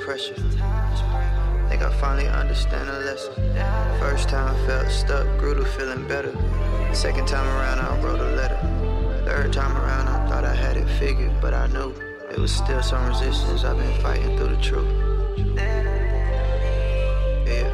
pressure. Think I finally understand the lesson. First time felt stuck, grew to feeling better. Second time around I wrote a letter. Third time around I thought I had it figured, but I knew it was still some resistance. I've been fighting through the truth. Yeah.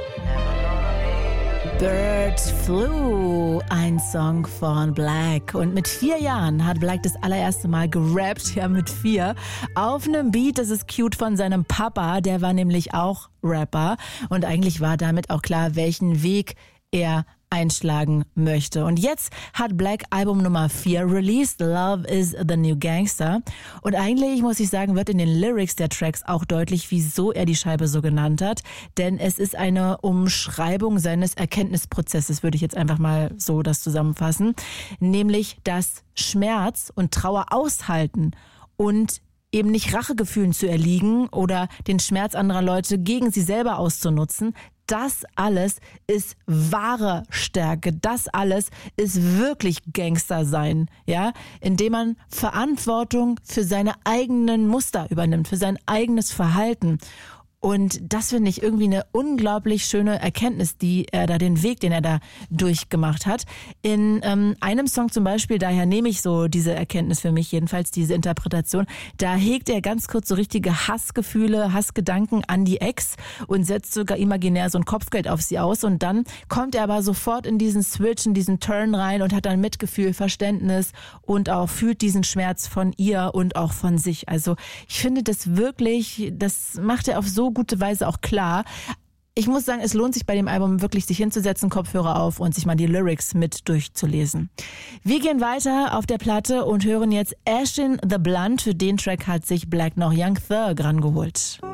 Birds Flew, ein Song von Black. Und mit 4 Jahren hat Black das allererste Mal gerappt, ja mit 4, auf einem Beat, das ist cute, von seinem Papa, der war nämlich auch Rapper. Und eigentlich war damit auch klar, welchen Weg er einschlagen möchte. Und jetzt hat Black Album Nummer 4 released, Love is the New Gangster. Und eigentlich, muss ich sagen, wird in den Lyrics der Tracks auch deutlich, wieso er die Scheibe so genannt hat. Denn es ist eine Umschreibung seines Erkenntnisprozesses, würde ich jetzt einfach mal so das zusammenfassen. Nämlich, dass Schmerz und Trauer aushalten und eben nicht Rachegefühlen zu erliegen oder den Schmerz anderer Leute gegen sie selber auszunutzen. Das alles ist wahre Stärke. Das alles ist wirklich Gangster sein, ja, indem man Verantwortung für seine eigenen Muster übernimmt, für sein eigenes Verhalten. Und das finde ich irgendwie eine unglaublich schöne Erkenntnis, den Weg, den er da durchgemacht hat. In einem Song zum Beispiel, daher nehme ich so diese Erkenntnis für mich, jedenfalls diese Interpretation, da hegt er ganz kurz so richtige Hassgefühle, Hassgedanken an die Ex und setzt sogar imaginär so ein Kopfgeld auf sie aus. Und dann kommt er aber sofort in diesen Switch, in diesen Turn rein und hat dann Mitgefühl, Verständnis und auch fühlt diesen Schmerz von ihr und auch von sich. Also ich finde das wirklich, das macht er auf so gute Weise auch klar. Ich muss sagen, es lohnt sich bei dem Album wirklich, sich hinzusetzen, Kopfhörer auf und sich mal die Lyrics mit durchzulesen. Wir gehen weiter auf der Platte und hören jetzt Ashton the Blunt. Für den Track hat sich Black noch Young Thug rangeholt.